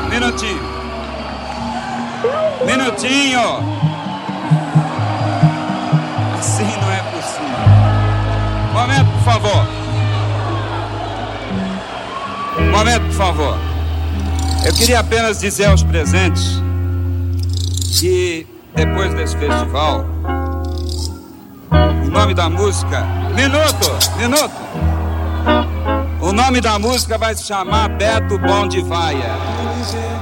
Minutinho. Assim não é possível. Momento, por favor. Momento, por favor. Eu queria apenas dizer aos presentes que depois desse festival, o nome da música... Minuto! O nome da música vai se chamar Beto Bom de Vaia.